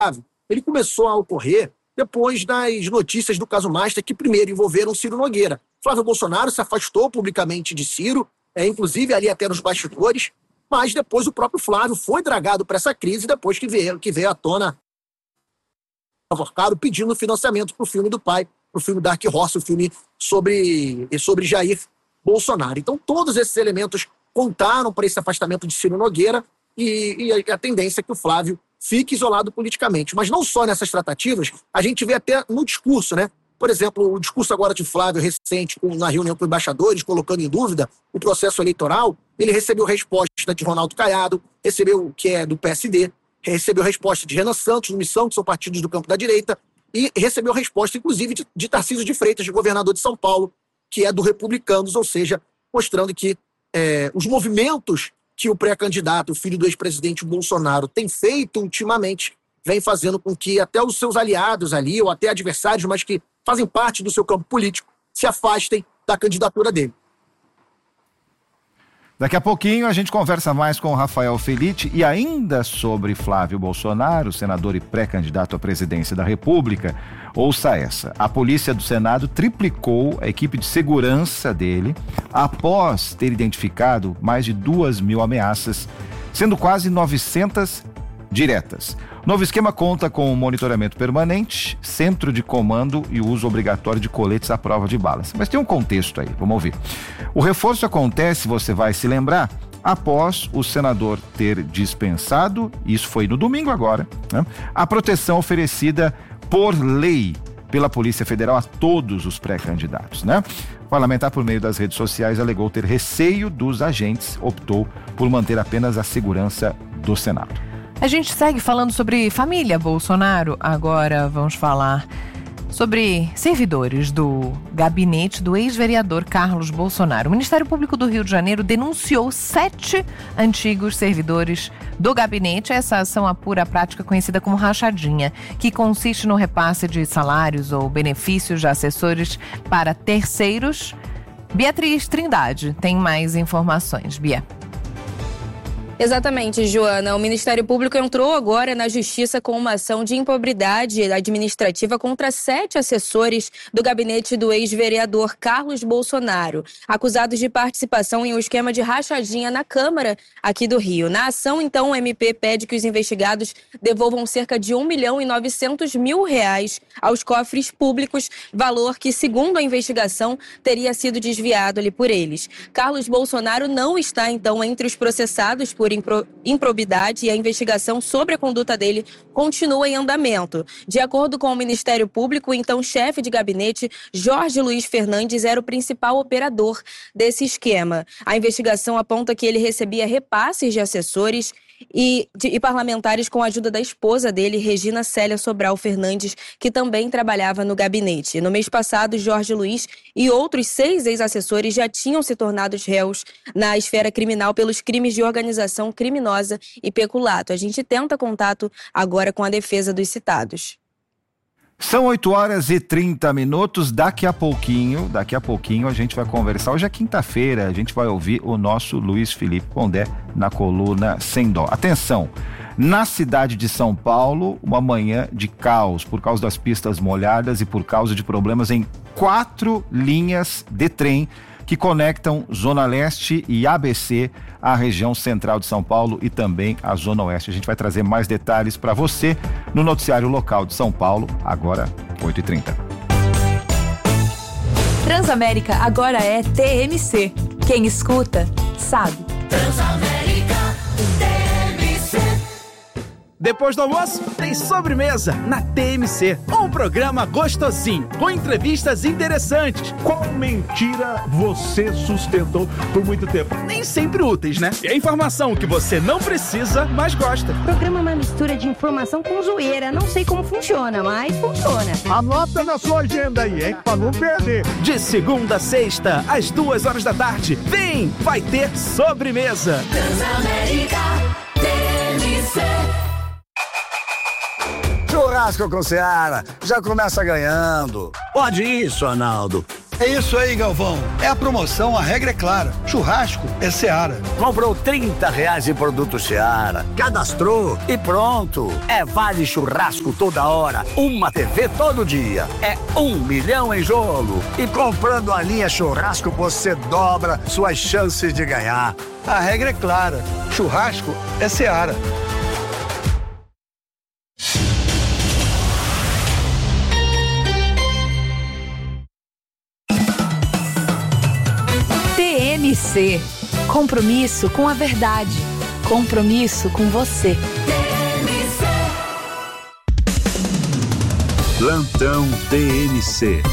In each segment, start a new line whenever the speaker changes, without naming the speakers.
ele começou a ocorrer depois das notícias do caso Master, que primeiro envolveram Ciro Nogueira. Flávio Bolsonaro se afastou publicamente de Ciro, inclusive ali até nos bastidores, mas depois o próprio Flávio foi dragado para essa crise depois que veio à tona pedindo financiamento para o filme do pai, para o filme Dark Horse, o filme sobre Jair Bolsonaro. Então todos esses elementos contaram para esse afastamento de Ciro Nogueira e a tendência é que o Flávio fique isolado politicamente. Mas não só nessas tratativas, a gente vê até no discurso, né? Por exemplo, o discurso agora de Flávio recente na reunião com embaixadores, colocando em dúvida o processo eleitoral, ele recebeu resposta de Ronaldo Caiado, recebeu, que é do PSD, recebeu resposta de Renan Santos, do Missão, que são partidos do campo da direita, e recebeu resposta, inclusive, de Tarcísio de Freitas, de governador de São Paulo, que é do Republicanos, ou seja, mostrando que os movimentos que o pré-candidato, o filho do ex-presidente Bolsonaro, tem feito ultimamente, vem fazendo com que até os seus aliados ali, ou até adversários, mas que fazem parte do seu campo político, se afastem da candidatura dele.
Daqui a pouquinho a gente conversa mais com o Rafael Felitti e ainda sobre Flávio Bolsonaro, senador e pré-candidato à presidência da República. Ouça essa: a polícia do Senado triplicou a equipe de segurança dele após ter identificado mais de 2.000 ameaças, sendo quase 900 diretas. O novo esquema conta com monitoramento permanente, centro de comando e uso obrigatório de coletes à prova de balas. Mas tem um contexto aí, vamos ouvir. O reforço acontece, você vai se lembrar, após o senador ter dispensado, isso foi no domingo agora, né, a proteção oferecida por lei pela Polícia Federal a todos os pré-candidatos, né? O parlamentar, por meio das redes sociais, alegou ter receio dos agentes, optou por manter apenas a segurança do Senado.
A gente segue falando sobre família Bolsonaro. Agora vamos falar sobre servidores do gabinete do ex-vereador Carlos Bolsonaro. O Ministério Público do Rio de Janeiro denunciou 7 antigos servidores do gabinete. Essa ação apura a prática conhecida como rachadinha, que consiste no repasse de salários ou benefícios de assessores para terceiros. Beatriz Trindade tem mais informações. Bia.
Exatamente, Joana. O Ministério Público entrou agora na Justiça com uma ação de improbidade administrativa contra 7 assessores do gabinete do ex-vereador Carlos Bolsonaro, acusados de participação em um esquema de rachadinha na Câmara aqui do Rio. Na ação, então, o MP pede que os investigados devolvam cerca de R$1.900.000 aos cofres públicos, valor que, segundo a investigação, teria sido desviado ali por eles. Carlos Bolsonaro não está, então, entre os processados por improbidade e a investigação sobre a conduta dele continua em andamento. De acordo com o Ministério Público, o então chefe de gabinete, Jorge Luiz Fernandes, era o principal operador desse esquema. A investigação aponta que ele recebia repasses de assessores e parlamentares com a ajuda da esposa dele, Regina Célia Sobral Fernandes, que também trabalhava no gabinete. No mês passado, Jorge Luiz e outros 6 ex-assessores já tinham se tornado réus na esfera criminal pelos crimes de organização criminosa e peculato. A gente tenta contato agora com a defesa dos citados.
São 8h30. Daqui a pouquinho a gente vai conversar. Hoje é quinta-feira, a gente vai ouvir o nosso Luiz Felipe Pondé na coluna Sem Dó. Atenção, na cidade de São Paulo, uma manhã de caos por causa das pistas molhadas e por causa de problemas em 4 linhas de trem que conectam Zona Leste e ABC, a região central de São Paulo e também a Zona Oeste. A gente vai trazer mais detalhes para você no noticiário local de São Paulo, agora 8h30.
Transamérica agora é TMC. Quem escuta, sabe.
Transamérica TMC.
Depois do almoço, tem sobremesa na TMC. Um programa gostosinho, com entrevistas interessantes.
Qual mentira você sustentou por muito tempo?
Nem sempre úteis, né? E a informação que você não precisa, mas gosta.
O programa é uma mistura de informação com zoeira. Não sei como funciona, mas funciona.
Anota na sua agenda aí, hein? Pra não perder.
De segunda a sexta, às 2h da tarde. Vem, vai ter sobremesa.
Transamérica TMC.
Churrasco com Seara, já começa ganhando.
Pode isso, Arnaldo.
É isso aí, Galvão. É a promoção, a regra é clara. Churrasco é Seara.
Comprou R$30 em produto Seara, cadastrou e pronto. É vale churrasco toda hora, uma TV todo dia. É 1 milhão em jogo. E comprando a linha churrasco, você dobra suas chances de ganhar.
A regra é clara. Churrasco é Seara.
TMC. Compromisso com a verdade. Compromisso com você.
Plantão TMC.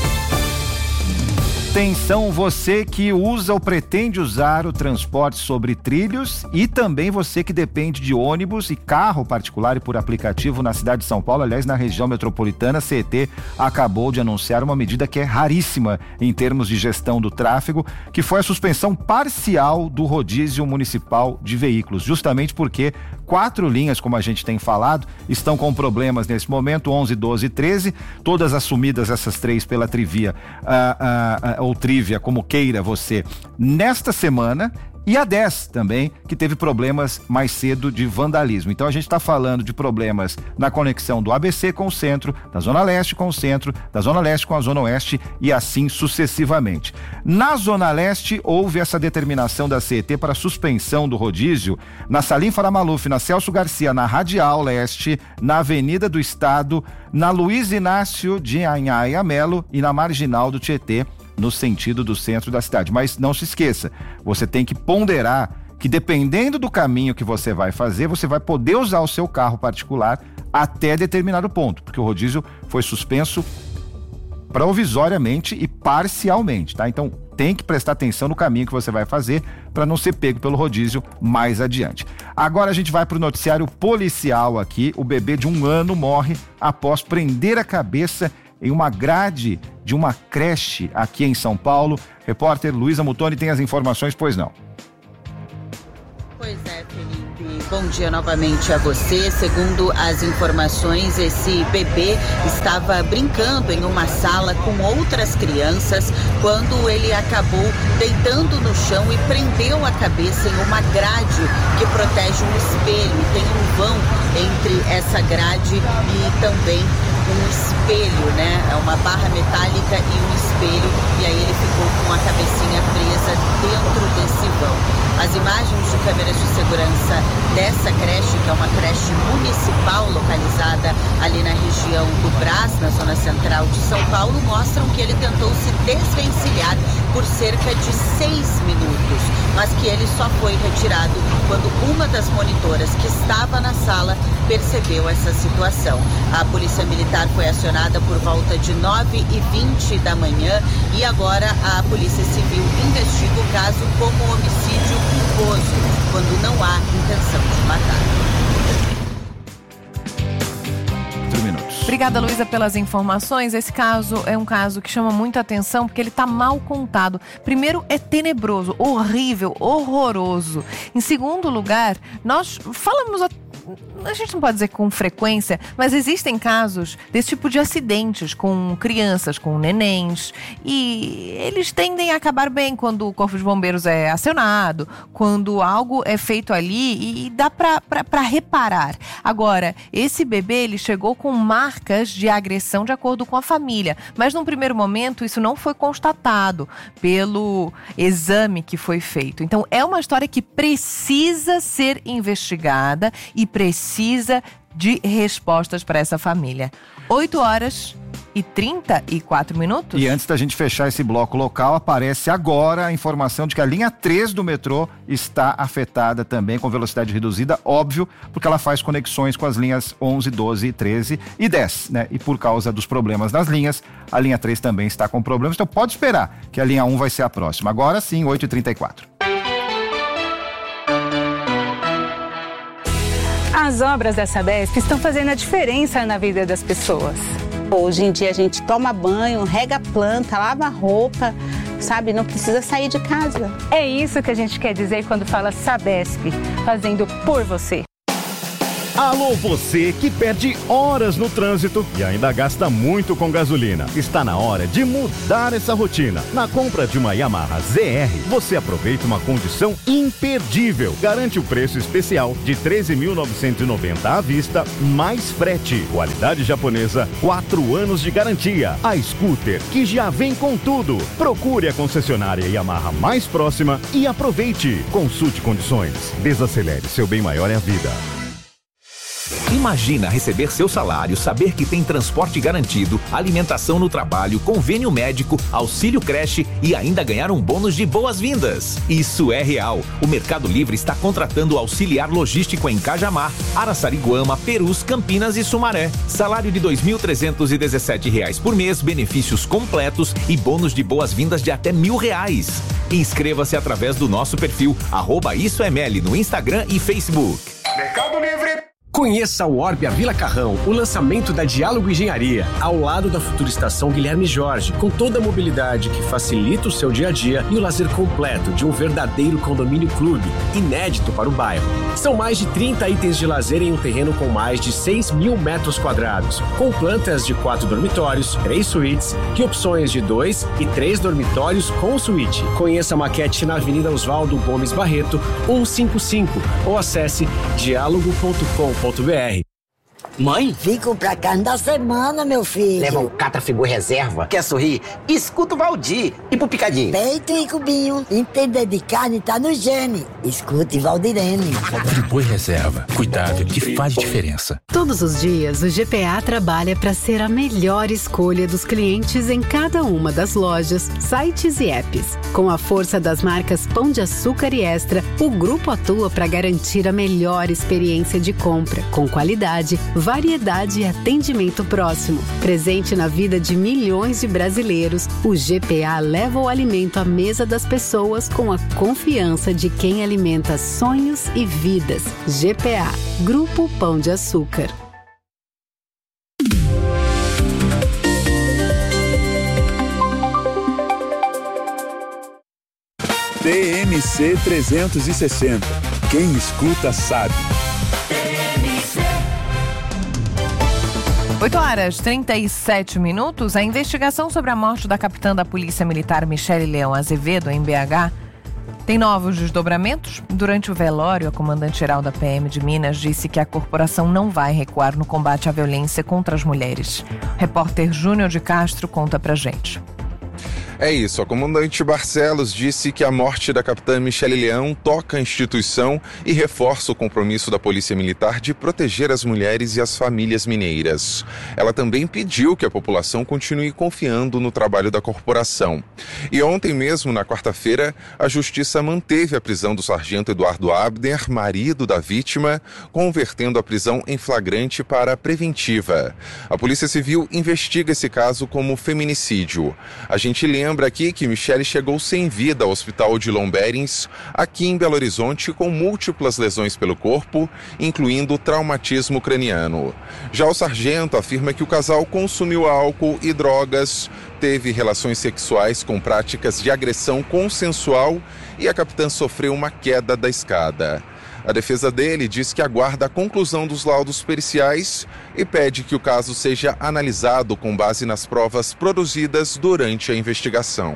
Atenção, você que usa ou pretende usar o transporte sobre trilhos e também você que depende de ônibus e carro particular e por aplicativo na cidade de São Paulo, aliás, na região metropolitana, a CET acabou de anunciar uma medida que é raríssima em termos de gestão do tráfego, que foi a suspensão parcial do rodízio municipal de veículos, justamente porque 4 linhas, como a gente tem falado, estão com problemas nesse momento, 11, 12 e 13, todas assumidas essas 3 pela Trivia, ou Trivia, como queira você, nesta semana, e a 10 também, que teve problemas mais cedo de vandalismo. Então a gente está falando de problemas na conexão do ABC com o centro, da Zona Leste com o centro, da Zona Leste com a Zona Oeste e assim sucessivamente. Na Zona Leste houve essa determinação da CET para suspensão do rodízio na Salim Faramaluf, na Celso Garcia, na Radial Leste, na Avenida do Estado, na Luiz Inácio de Anhaia Melo e na Marginal do Tietê, no sentido do centro da cidade. Mas não se esqueça, você tem que ponderar que dependendo do caminho que você vai fazer, você vai poder usar o seu carro particular até determinado ponto, porque o rodízio foi suspenso provisoriamente e parcialmente, tá? Então tem que prestar atenção no caminho que você vai fazer para não ser pego pelo rodízio mais adiante. Agora a gente vai para o noticiário policial aqui. O bebê de 1 ano morre após prender a cabeça em uma grade de uma creche aqui em São Paulo. Repórter Luísa Mutoni tem as informações, pois não?
Pois é, Felipe. Bom dia novamente a você. Segundo as informações, esse bebê estava brincando em uma sala com outras crianças quando ele acabou deitando no chão e prendeu a cabeça em uma grade que protege um espelho. E tem um vão entre essa grade e também um espelho, né? É uma barra metálica e um espelho, e aí ele ficou com a cabecinha presa dentro desse vão. As imagens de câmeras de segurança dessa creche, que é uma creche municipal localizada ali na região do Brás, na zona central de São Paulo, mostram que ele tentou se desvencilhar por cerca de 6 minutos, mas que ele só foi retirado quando uma das monitoras que estava na sala percebeu essa situação. A Polícia Militar foi acionada por volta de 9h20 da manhã e agora a Polícia Civil investiga o caso como homicídio culposo, quando não há intenção de matar.
Obrigada, Luísa, pelas informações. Esse caso é um caso que chama muita atenção porque ele está mal contado. Primeiro, é tenebroso, horrível, horroroso. Em segundo lugar, nós falamos a gente não pode dizer com frequência, mas existem casos desse tipo de acidentes com crianças, com nenéns, e eles tendem a acabar bem quando o Corpo de Bombeiros é acionado, quando algo é feito ali e dá para reparar. Agora, esse bebê, ele chegou com marcas de agressão de acordo com a família, mas num primeiro momento isso não foi constatado pelo exame que foi feito. Então é uma história que precisa ser investigada e precisa de respostas para essa família. 8h34.
E antes da gente fechar esse bloco local, aparece agora a informação de que a linha 3 do metrô está afetada também com velocidade reduzida, óbvio, porque ela faz conexões com as linhas 11, 12, 13 e 10, né? E por causa dos problemas nas linhas, a linha 3 também está com problemas, então pode esperar que a linha 1 vai ser a próxima. Agora sim, 8h34.
As obras da Sabesp estão fazendo a diferença na vida das pessoas.
Hoje em dia a gente toma banho, rega a planta, lava a roupa, sabe? Não precisa sair de casa.
É isso que a gente quer dizer quando fala Sabesp, fazendo por você.
Alô, você que perde horas no trânsito e ainda gasta muito com gasolina. Está na hora de mudar essa rotina. Na compra de uma Yamaha ZR, você aproveita uma condição imperdível. Garante o preço especial de R$ 13.990 à vista, mais frete. Qualidade japonesa, 4 anos de garantia. A scooter que já vem com tudo. Procure a concessionária Yamaha mais próxima e aproveite. Consulte condições. Desacelere, seu bem maior é a vida.
Imagina receber seu salário, saber que tem transporte garantido, alimentação no trabalho, convênio médico, auxílio creche e ainda ganhar um bônus de boas-vindas. Isso é real. O Mercado Livre está contratando auxiliar logístico em Cajamar, Araçariguama, Perus, Campinas e Sumaré. Salário de R$ 2.317 por mês, benefícios completos e bônus de boas-vindas de até R$1.000. Inscreva-se através do nosso perfil @IsoML no Instagram e Facebook.
Mercado Livre. Conheça o Orbia Vila Carrão, o lançamento da Diálogo Engenharia, ao lado da futura estação Guilherme Jorge, com toda a mobilidade que facilita o seu dia a dia e o lazer completo de um verdadeiro condomínio clube, inédito para o bairro. São mais de 30 itens de lazer em um terreno com mais de 6.000 metros quadrados, com plantas de 4 dormitórios, 3 suítes e opções de 2 e 3 dormitórios com suíte. Conheça a maquete na Avenida Oswaldo Gomes Barreto, 155, ou acesse diálogo.com.br.
Mãe? Fico pra carne da semana, meu filho.
Leva um Catra-Frigor reserva. Quer sorrir? Escuta o Valdir. E pro picadinho?
Peito e cubinho. Entender de carne tá no gene. Escute Valdirene.
Friboi reserva. Cuidado que faz diferença.
Todos os dias, o GPA trabalha para ser a melhor escolha dos clientes em cada uma das lojas, sites e apps. Com a força das marcas Pão de Açúcar e Extra, o grupo atua para garantir a melhor experiência de compra, com qualidade, variedade e atendimento próximo. Presente na vida de milhões de brasileiros, o GPA leva o alimento à mesa das pessoas com a confiança de quem alimenta sonhos e vidas. GPA, Grupo Pão de Açúcar.
TMC 360. Quem escuta sabe.
8h37. A investigação sobre a morte da capitã da Polícia Militar Michele Leão Azevedo, em BH, tem novos desdobramentos. Durante o velório, a comandante-geral da PM de Minas disse que a corporação não vai recuar no combate à violência contra as mulheres. O repórter Júnior de Castro conta pra gente.
É isso, a comandante Barcelos disse que a morte da capitã Michele Leão toca a instituição e reforça o compromisso da Polícia Militar de proteger as mulheres e as famílias mineiras. Ela também pediu que a população continue confiando no trabalho da corporação. E ontem mesmo, na quarta-feira, a Justiça manteve a prisão do sargento Eduardo Abner, marido da vítima, convertendo a prisão em flagrante para preventiva. A Polícia Civil investiga esse caso como feminicídio. A gente lembra aqui que Michele chegou sem vida ao Hospital de Lomberens, aqui em Belo Horizonte, com múltiplas lesões pelo corpo, incluindo traumatismo craniano. Já o sargento afirma que o casal consumiu álcool e drogas, teve relações sexuais com práticas de agressão consensual e a capitã sofreu uma queda da escada. A defesa dele diz que aguarda a conclusão dos laudos periciais e pede que o caso seja analisado com base nas provas produzidas durante a investigação.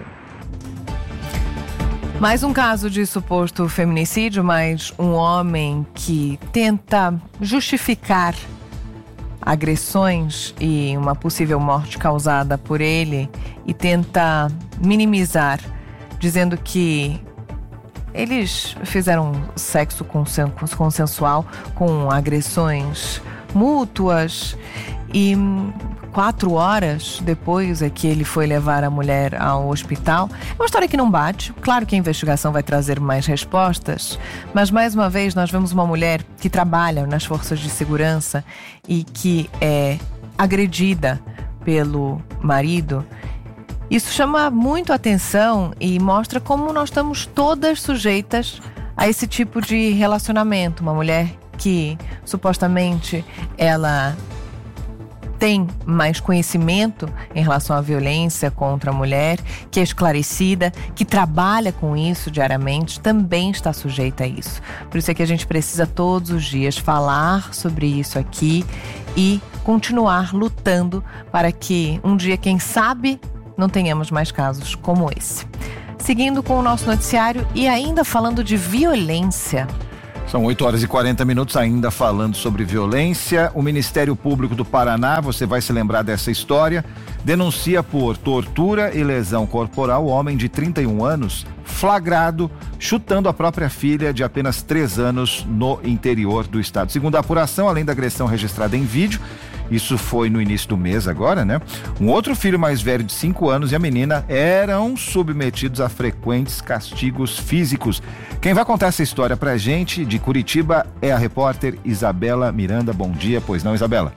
Mais um caso de suposto feminicídio, mas um homem que tenta justificar agressões e uma possível morte causada por ele e tenta minimizar, dizendo que eles fizeram sexo consensual com agressões mútuas e 4 horas depois é que ele foi levar a mulher ao hospital. É uma história que não bate. Claro que a investigação vai trazer mais respostas, mas mais uma vez nós vemos uma mulher que trabalha nas forças de segurança e que é agredida pelo marido. Isso chama muito atenção e mostra como nós estamos todas sujeitas a esse tipo de relacionamento. Uma mulher que supostamente ela tem mais conhecimento em relação à violência contra a mulher, que é esclarecida, que trabalha com isso diariamente, também está sujeita a isso. Por isso é que a gente precisa todos os dias falar sobre isso aqui e continuar lutando para que um dia, quem sabe, não tenhamos mais casos como esse. Seguindo com o nosso noticiário e ainda falando de violência.
São 8h40, ainda falando sobre violência. O Ministério Público do Paraná, você vai se lembrar dessa história, denuncia por tortura e lesão corporal o homem de 31 anos, flagrado, chutando a própria filha de apenas 3 anos no interior do estado. Segundo a apuração, além da agressão registrada em vídeo, isso foi no início do mês agora, né? Um outro filho mais velho de 5 anos e a menina eram submetidos a frequentes castigos físicos. Quem vai contar essa história pra gente de Curitiba é a repórter Isabela Miranda. Bom dia, pois não, Isabela?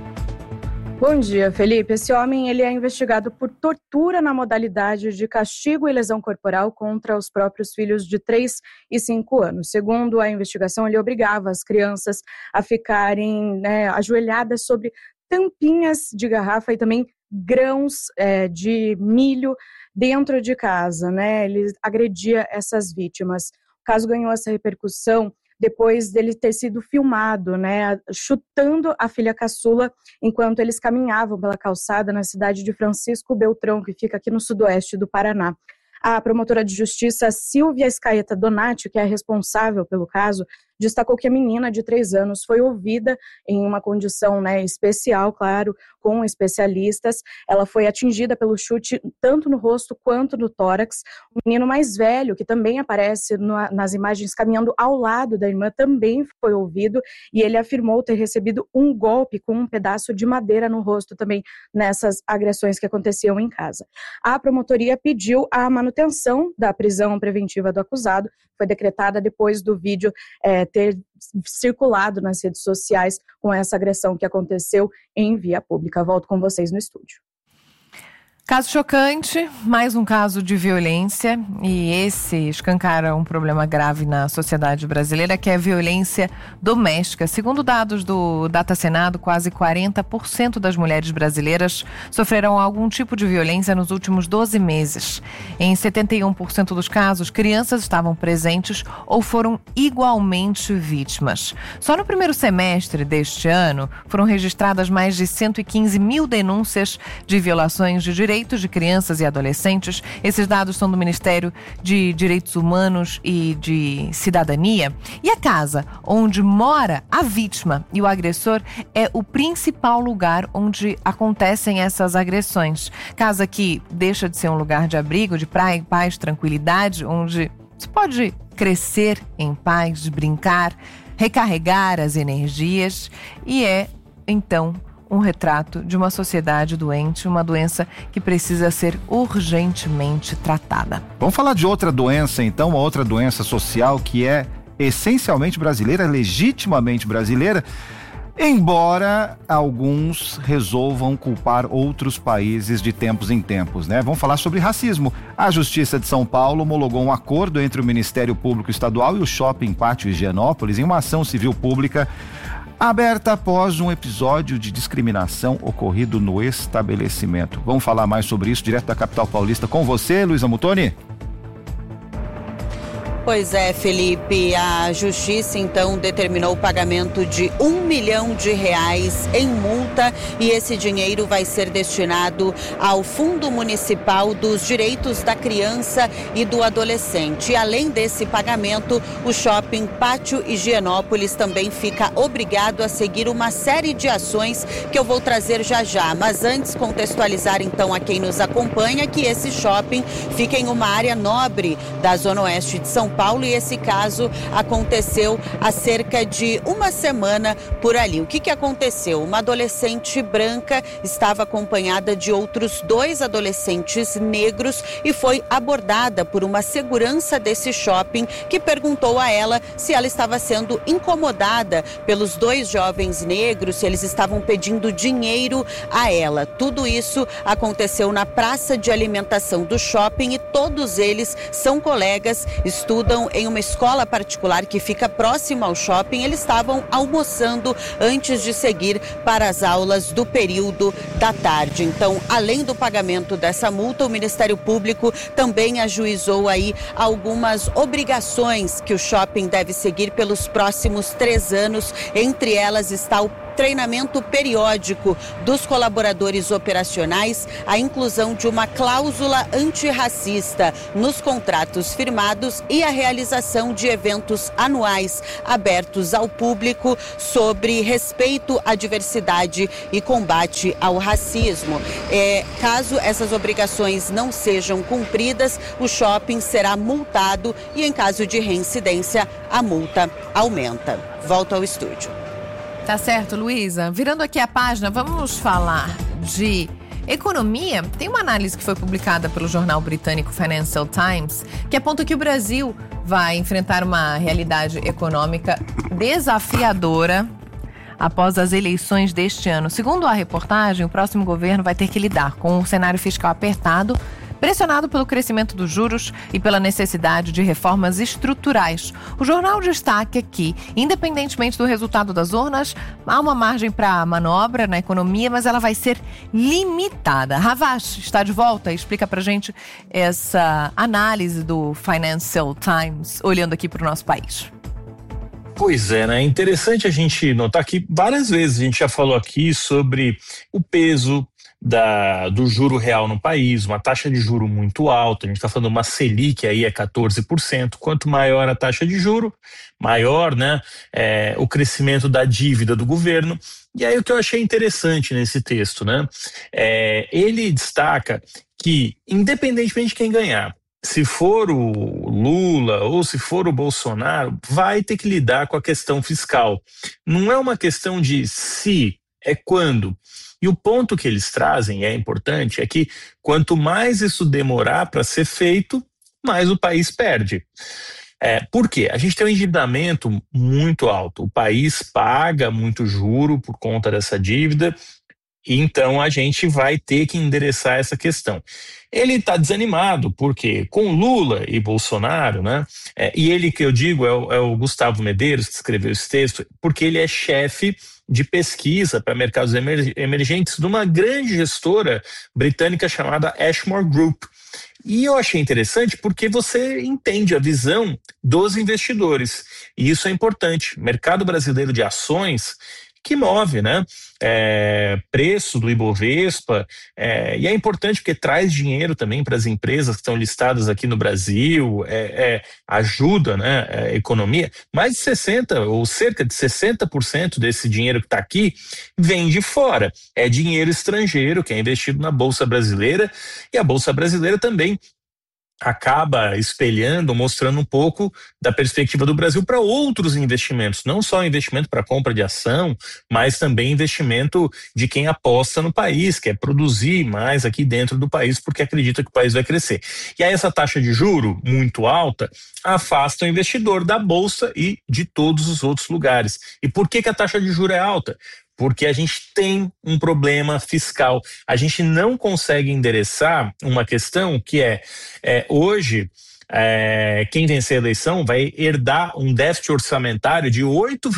Bom dia, Felipe. Esse homem ele é investigado por tortura na modalidade de castigo e lesão corporal contra os próprios filhos de 3 e 5 anos. Segundo a investigação, ele obrigava as crianças a ficarem ajoelhadas sobre tampinhas de garrafa e também grãos de milho dentro de casa, né? Ele agredia essas vítimas. O caso ganhou essa repercussão depois dele ter sido filmado, né, chutando a filha caçula enquanto eles caminhavam pela calçada na cidade de Francisco Beltrão, que fica aqui no sudoeste do Paraná. A promotora de justiça Silvia Scaeta Donati, que é responsável pelo caso, destacou que a menina de 3 anos foi ouvida em uma condição especial, claro, com especialistas. Ela foi atingida pelo chute tanto no rosto quanto no tórax. O menino mais velho, que também aparece nas imagens caminhando ao lado da irmã, também foi ouvido e ele afirmou ter recebido um golpe com um pedaço de madeira no rosto também nessas agressões que aconteciam em casa. A promotoria pediu a manutenção da prisão preventiva do acusado, foi decretada depois do vídeo ter circulado nas redes sociais com essa agressão que aconteceu em via pública. Volto com vocês no estúdio.
Caso chocante, mais um caso de violência, e esse escancara um problema grave na sociedade brasileira, que é a violência doméstica. Segundo dados do Data Senado, quase 40% das mulheres brasileiras sofreram algum tipo de violência nos últimos 12 meses. Em 71% dos casos, crianças estavam presentes ou foram igualmente vítimas. Só no primeiro semestre deste ano, foram registradas mais de 115 mil denúncias de violações de direitos de crianças e adolescentes. Esses dados são do Ministério de Direitos Humanos e de Cidadania. E a casa onde mora a vítima e o agressor é o principal lugar onde acontecem essas agressões. Casa que deixa de ser um lugar de abrigo, de praia, paz, tranquilidade, onde se pode crescer em paz, brincar, recarregar as energias, e é, então, um retrato de uma sociedade doente, uma doença que precisa ser urgentemente tratada.
Vamos falar de outra doença, então, uma outra doença social que é essencialmente brasileira, legitimamente brasileira, embora alguns resolvam culpar outros países de tempos em tempos, né? Vamos falar sobre racismo. A Justiça de São Paulo homologou um acordo entre o Ministério Público Estadual e o Shopping Pátio Higienópolis em uma ação civil pública aberta após um episódio de discriminação ocorrido no estabelecimento. Vamos falar mais sobre isso direto da capital paulista com você, Luísa Mutoni.
Pois é, Felipe, a Justiça então determinou o pagamento de R$ 1 milhão em multa, e esse dinheiro vai ser destinado ao Fundo Municipal dos Direitos da Criança e do Adolescente. E além desse pagamento, o Shopping Pátio Higienópolis também fica obrigado a seguir uma série de ações que eu vou trazer já já. Mas antes, contextualizar então a quem nos acompanha que esse shopping fica em uma área nobre da Zona Oeste de São Paulo, e esse caso aconteceu há cerca de uma semana por ali. O que aconteceu? Uma adolescente branca estava acompanhada de outros 2 adolescentes negros e foi abordada por uma segurança desse shopping, que perguntou a ela se ela estava sendo incomodada pelos 2 jovens negros, se eles estavam pedindo dinheiro a ela. Tudo isso aconteceu na praça de alimentação do shopping e todos eles são colegas, estudam estudam em uma escola particular que fica próxima ao shopping. Eles estavam almoçando antes de seguir para as aulas do período da tarde. Então, além do pagamento dessa multa, o Ministério Público também ajuizou aí algumas obrigações que o shopping deve seguir pelos próximos 3 anos. Entre elas está o treinamento periódico dos colaboradores operacionais, a inclusão de uma cláusula antirracista nos contratos firmados e a realização de eventos anuais abertos ao público sobre respeito à diversidade e combate ao racismo. Caso essas obrigações não sejam cumpridas, o shopping será multado e, em caso de reincidência, a multa aumenta. Volto ao estúdio.
Tá certo, Luísa. Virando aqui a página, vamos falar de economia. Tem uma análise que foi publicada pelo jornal britânico Financial Times que aponta que o Brasil vai enfrentar uma realidade econômica desafiadora após as eleições deste ano. Segundo a reportagem, o próximo governo vai ter que lidar com um cenário fiscal apertado, pressionado pelo crescimento dos juros e pela necessidade de reformas estruturais. O jornal destaca que, independentemente do resultado das urnas, há uma margem para manobra na economia, mas ela vai ser limitada. Ravache está de volta e explica pra gente essa análise do Financial Times, olhando aqui para o nosso país.
Pois é, né? É interessante a gente notar que várias vezes a gente já falou aqui sobre o peso do juro real no país, uma taxa de juro muito alta. A gente está falando uma Selic aí é 14%. Quanto maior a taxa de juro, maior, né, o crescimento da dívida do governo. E aí o que eu achei interessante nesse texto, né, ele destaca que, independentemente de quem ganhar, se for o Lula ou se for o Bolsonaro, vai ter que lidar com a questão fiscal. Não é uma questão de se, é quando. E o ponto que eles trazem, é importante, é que quanto mais isso demorar para ser feito, mais o país perde. Por quê? A gente tem um endividamento muito alto. O país paga muito juro por conta dessa dívida, e então a gente vai ter que endereçar essa questão. Ele está desanimado, porque com Lula e Bolsonaro, né? E ele, que eu digo, é o Gustavo Medeiros, que escreveu esse texto, porque ele é chefe de pesquisa para mercados emergentes de uma grande gestora britânica chamada Ashmore Group. E eu achei interessante porque você entende a visão dos investidores. E isso é importante. Mercado brasileiro de ações que move, né? Preço do Ibovespa, e é importante porque traz dinheiro também para as empresas que estão listadas aqui no Brasil, ajuda, né, a economia. Mais de 60% ou cerca de 60% desse dinheiro que está aqui vem de fora. É dinheiro estrangeiro que é investido na Bolsa Brasileira, e a Bolsa Brasileira também acaba espelhando, mostrando um pouco da perspectiva do Brasil para outros investimentos, não só investimento para compra de ação, mas também investimento de quem aposta no país, quer produzir mais aqui dentro do país porque acredita que o país vai crescer. E aí essa taxa de juro muito alta afasta o investidor da Bolsa e de todos os outros lugares. E por que a taxa de juro é alta? Porque a gente tem um problema fiscal. A gente não consegue endereçar uma questão que hoje, quem vencer a eleição vai herdar um déficit orçamentário de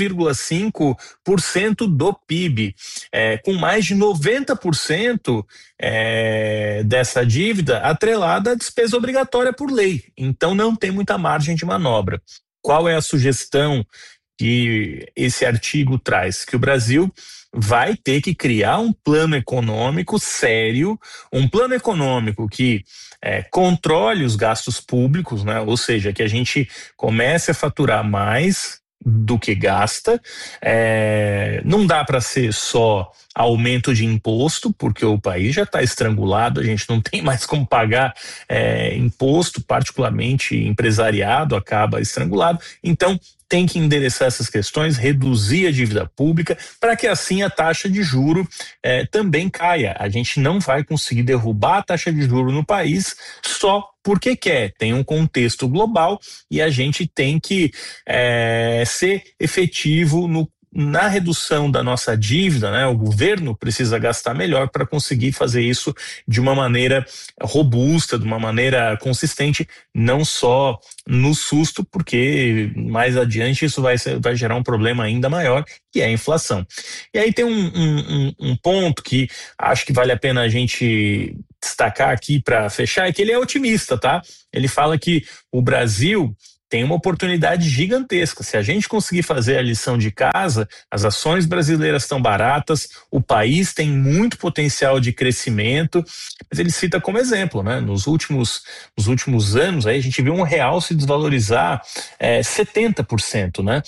8,5% do PIB, com mais de 90% dessa dívida atrelada à despesa obrigatória por lei. Então não tem muita margem de manobra. Qual é a sugestão que esse artigo traz? Que o Brasil vai ter que criar um plano econômico sério, um plano econômico que controle os gastos públicos, né? Ou seja, que a gente comece a faturar mais do que gasta. Não dá para ser só aumento de imposto, porque o país já está estrangulado, a gente não tem mais como pagar imposto, particularmente empresariado acaba estrangulado. Então tem que endereçar essas questões, reduzir a dívida pública, para que assim a taxa de juro também caia. A gente não vai conseguir derrubar a taxa de juro no país só porque quer. Tem um contexto global e a gente tem que ser efetivo na redução da nossa dívida, né? O governo precisa gastar melhor para conseguir fazer isso de uma maneira robusta, de uma maneira consistente, não só no susto, porque mais adiante isso vai gerar um problema ainda maior, que é a inflação. E aí tem um ponto que acho que vale a pena a gente destacar aqui para fechar, é que ele é otimista, tá? Ele fala que o Brasil tem uma oportunidade gigantesca. Se a gente conseguir fazer a lição de casa, as ações brasileiras estão baratas, o país tem muito potencial de crescimento, mas ele cita como exemplo, né? Nos últimos anos, aí a gente viu um real se desvalorizar 70%, né?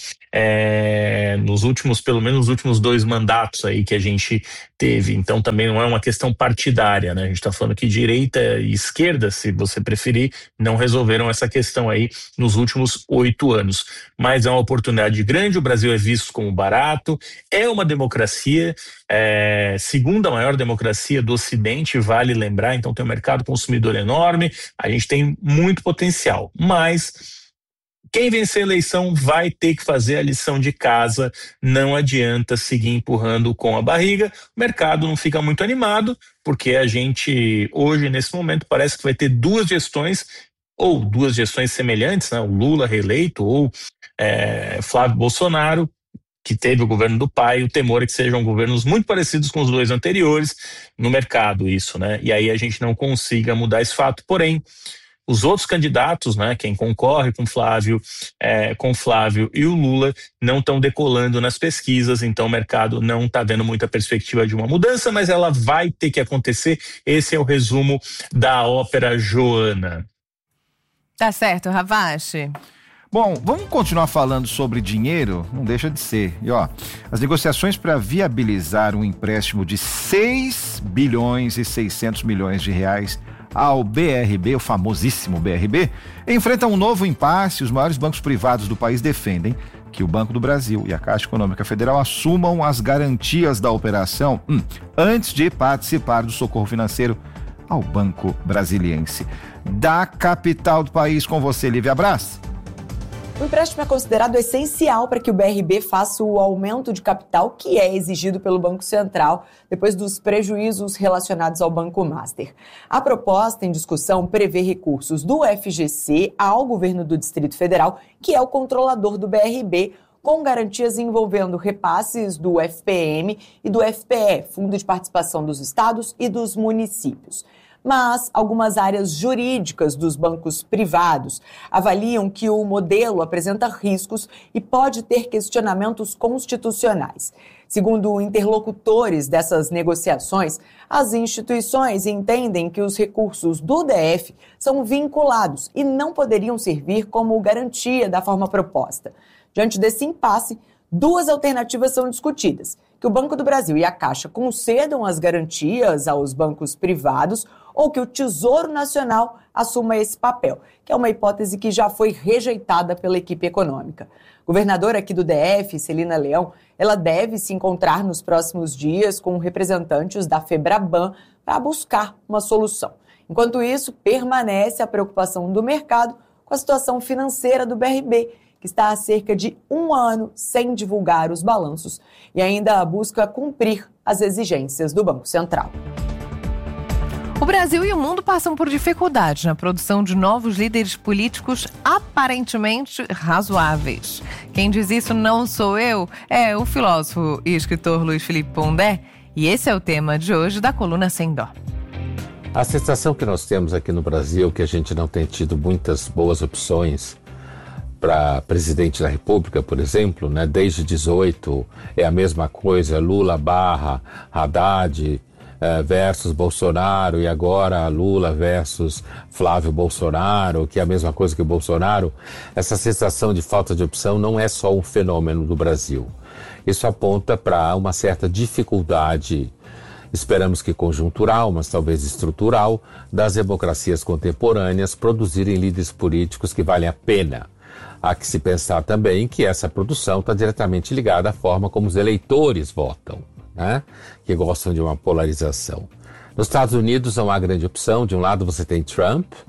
Pelo menos nos últimos 2 mandatos aí que a gente teve. Então também não é uma questão partidária, né? A gente está falando que direita e esquerda, se você preferir, não resolveram essa questão aí nos últimos 8 anos. Mas é uma oportunidade grande, o Brasil é visto como barato, é uma democracia, segunda maior democracia do Ocidente, vale lembrar, então tem um mercado consumidor enorme, a gente tem muito potencial, mas quem vencer a eleição vai ter que fazer a lição de casa, não adianta seguir empurrando com a barriga, o mercado não fica muito animado, porque a gente hoje, nesse momento, parece que vai ter 2 gestões, ou 2 gestões semelhantes, né? O Lula reeleito ou Flávio Bolsonaro, que teve o governo do pai, o temor é que sejam governos muito parecidos com os 2 anteriores no mercado, isso, né? E aí a gente não consiga mudar esse fato, porém, os outros candidatos, né, quem concorre com Flávio e o Lula, não estão decolando nas pesquisas, então o mercado não está vendo muita perspectiva de uma mudança, mas ela vai ter que acontecer. Esse é o resumo da ópera Joana.
Tá certo, Ravache.
Bom, vamos continuar falando sobre dinheiro? Não deixa de ser. E as negociações para viabilizar um empréstimo de 6 bilhões e 600 milhões de reais ao BRB, o famosíssimo BRB, enfrentam um novo impasse. Os maiores bancos privados do país defendem que o Banco do Brasil e a Caixa Econômica Federal assumam as garantias da operação antes de participar do socorro financeiro ao Banco Brasiliense. Da capital do país, com você, Lívia Braz.
O empréstimo é considerado essencial para que o BRB faça o aumento de capital que é exigido pelo Banco Central depois dos prejuízos relacionados ao Banco Master. A proposta em discussão prevê recursos do FGC ao governo do Distrito Federal, que é o controlador do BRB, com garantias envolvendo repasses do FPM e do FPE, Fundo de Participação dos Estados e dos Municípios. Mas algumas áreas jurídicas dos bancos privados avaliam que o modelo apresenta riscos e pode ter questionamentos constitucionais. Segundo interlocutores dessas negociações, as instituições entendem que os recursos do DF são vinculados e não poderiam servir como garantia da forma proposta. Diante desse impasse, 2 alternativas são discutidas: que o Banco do Brasil e a Caixa concedam as garantias aos bancos privados ou que o Tesouro Nacional assuma esse papel, que é uma hipótese que já foi rejeitada pela equipe econômica. Governadora aqui do DF, Celina Leão, ela deve se encontrar nos próximos dias com representantes da FEBRABAN para buscar uma solução. Enquanto isso, permanece a preocupação do mercado com a situação financeira do BRB, que está há cerca de 1 ano sem divulgar os balanços e ainda busca cumprir as exigências do Banco Central.
O Brasil e o mundo passam por dificuldades na produção de novos líderes políticos aparentemente razoáveis. Quem diz isso não sou eu, é o filósofo e escritor Luiz Felipe Pondé, e esse é o tema de hoje da coluna Sem Dó.
A sensação que nós temos aqui no Brasil é que a gente não tem tido muitas boas opções para presidente da República, por exemplo, né? Desde 18 é a mesma coisa, Lula / Haddad versus Bolsonaro, e agora Lula versus Flávio Bolsonaro, que é a mesma coisa que o Bolsonaro. Essa sensação de falta de opção não é só um fenômeno do Brasil. Isso aponta para uma certa dificuldade, esperamos que conjuntural, mas talvez estrutural, das democracias contemporâneas produzirem líderes políticos que valem a pena. Há que se pensar também que essa produção está diretamente ligada à forma como os eleitores votam, né? Que gostam de uma polarização. Nos Estados Unidos não há grande opção. De um lado você tem Trump,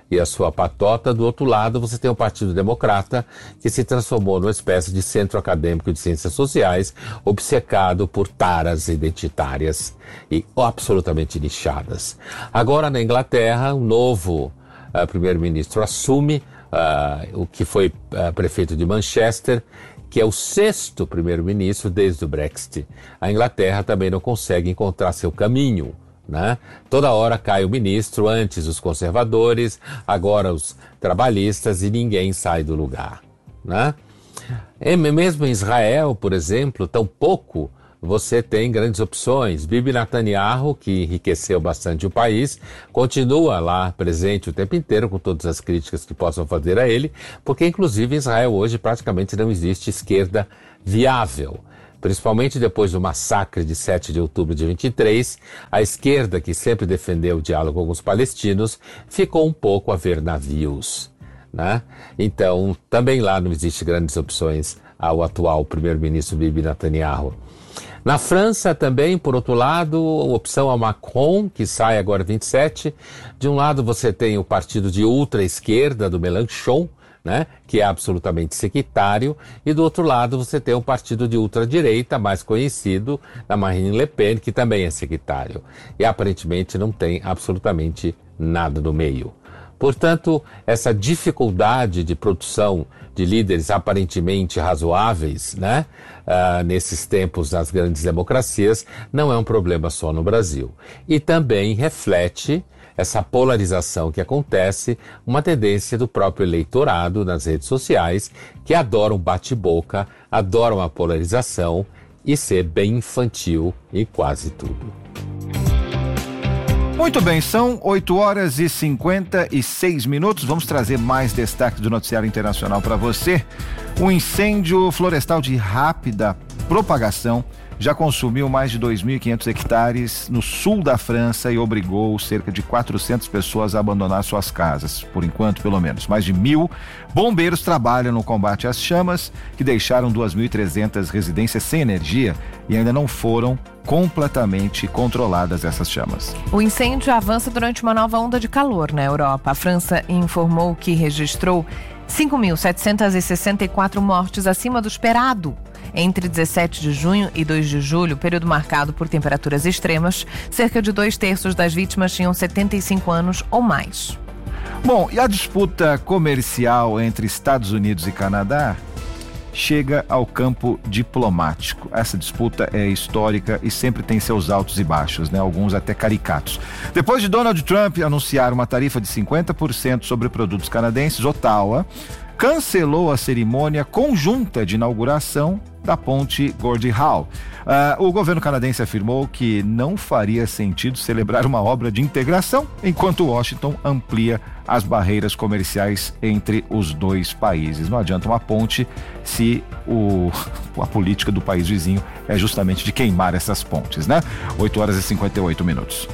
e a sua patota. Do outro lado, você tem o Partido Democrata, que se transformou numa espécie de centro acadêmico de ciências sociais, obcecado por taras identitárias e absolutamente nichadas. Agora, na Inglaterra, um novo primeiro-ministro assume, o que foi prefeito de Manchester, que é o 6º primeiro-ministro desde o Brexit. A Inglaterra também não consegue encontrar seu caminho, né? Toda hora cai o ministro, antes os conservadores, agora os trabalhistas, e ninguém sai do lugar, né? Mesmo em Israel, por exemplo, tampouco você tem grandes opções. Bibi Netanyahu, que enriqueceu bastante o país, continua lá presente o tempo inteiro, com todas as críticas que possam fazer a ele, porque inclusive em Israel hoje praticamente não existe esquerda viável. Principalmente depois do massacre de 7 de outubro de 23, a esquerda, que sempre defendeu o diálogo com os palestinos, ficou um pouco a ver navios, né? Então, também lá não existe grandes opções ao atual primeiro-ministro Bibi Netanyahu. Na França também, por outro lado, a opção a Macron, que sai agora 27. De um lado você tem o partido de ultra-esquerda do Mélenchon, né, que é absolutamente sectário, e do outro lado você tem o partido de ultradireita, mais conhecido, da Marine Le Pen, que também é sectário. E aparentemente não tem absolutamente nada no meio. Portanto, essa dificuldade de produção de líderes aparentemente razoáveis, né, nesses tempos das grandes democracias, não é um problema só no Brasil. E também reflete essa polarização que acontece, uma tendência do próprio eleitorado nas redes sociais, que adora um bate-boca, adora uma polarização e ser bem infantil em quase tudo.
Muito bem, são 8h56. Vamos trazer mais destaque do noticiário internacional para você. Um incêndio florestal de rápida propagação já consumiu mais de 2.500 hectares no sul da França e obrigou cerca de 400 pessoas a abandonar suas casas, por enquanto pelo menos. Mais de 1.000 bombeiros trabalham no combate às chamas, que deixaram 2.300 residências sem energia e ainda não foram completamente controladas essas chamas.
O incêndio avança durante uma nova onda de calor na Europa. A França informou que registrou 5.764 mortes acima do esperado. Entre 17 de junho e 2 de julho, período marcado por temperaturas extremas, cerca de 2/3 das vítimas tinham 75 anos ou mais.
Bom, e a disputa comercial entre Estados Unidos e Canadá chega ao campo diplomático. Essa disputa é histórica e sempre tem seus altos e baixos, né? Alguns até caricatos. Depois de Donald Trump anunciar uma tarifa de 50% sobre produtos canadenses, Ottawa cancelou a cerimônia conjunta de inauguração da ponte Gordie Howe. O governo canadense afirmou que não faria sentido celebrar uma obra de integração enquanto Washington amplia as barreiras comerciais entre os dois países. Não adianta uma ponte se a política do país vizinho é justamente de queimar essas pontes, né? 8h58.